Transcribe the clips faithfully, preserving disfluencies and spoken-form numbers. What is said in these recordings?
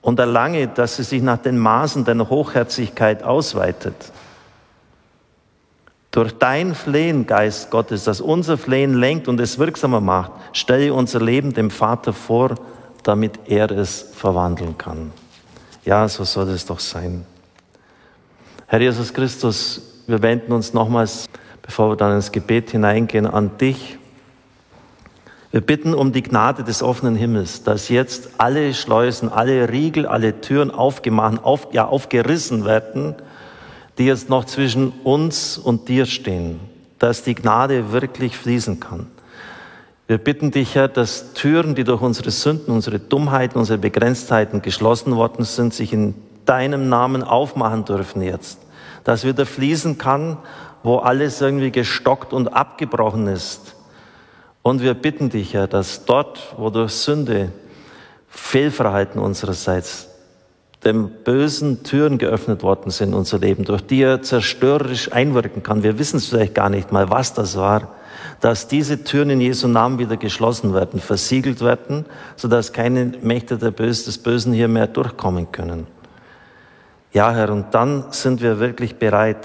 und erlange, dass sie sich nach den Maßen deiner Hochherzigkeit ausweitet. Durch dein Flehen, Geist Gottes, das unser Flehen lenkt und es wirksamer macht, stelle unser Leben dem Vater vor, damit er es verwandeln kann. Ja, so soll es doch sein. Herr Jesus Christus, wir wenden uns nochmals, bevor wir dann ins Gebet hineingehen, an dich. Wir bitten um die Gnade des offenen Himmels, dass jetzt alle Schleusen, alle Riegel, alle Türen aufgemacht, auf, ja, aufgerissen werden, die jetzt noch zwischen uns und dir stehen, dass die Gnade wirklich fließen kann. Wir bitten dich, Herr, dass Türen, die durch unsere Sünden, unsere Dummheiten, unsere Begrenztheiten geschlossen worden sind, sich in deinem Namen aufmachen dürfen jetzt. Dass wieder fließen kann, wo alles irgendwie gestockt und abgebrochen ist. Und wir bitten dich, Herr, dass dort, wo durch Sünde, Fehlverhalten unsererseits, dem bösen Türen geöffnet worden sind in unser Leben, durch die er zerstörerisch einwirken kann, wir wissen es vielleicht gar nicht mal, was das war, dass diese Türen in Jesu Namen wieder geschlossen werden, versiegelt werden, sodass keine Mächte der Böse, des Bösen hier mehr durchkommen können. Ja, Herr, und dann sind wir wirklich bereit.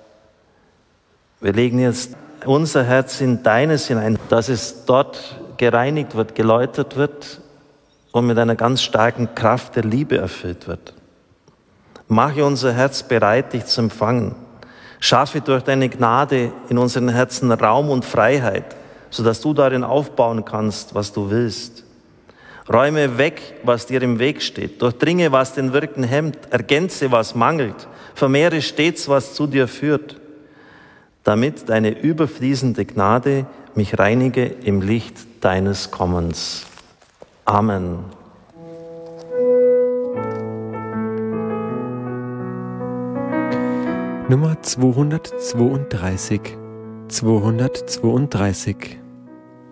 Wir legen jetzt unser Herz in deines hinein, dass es dort gereinigt wird, geläutert wird und mit einer ganz starken Kraft der Liebe erfüllt wird. Mache unser Herz bereit, dich zu empfangen. Schaffe durch deine Gnade in unseren Herzen Raum und Freiheit, sodass du darin aufbauen kannst, was du willst. Räume weg, was dir im Weg steht. Durchdringe, was den Wirken hemmt. Ergänze, was mangelt. Vermehre stets, was zu dir führt, damit deine überfließende Gnade mich reinige im Licht deines Kommens. Amen. Nummer zweihundertzweiunddreißig, zweihundertzweiunddreißig.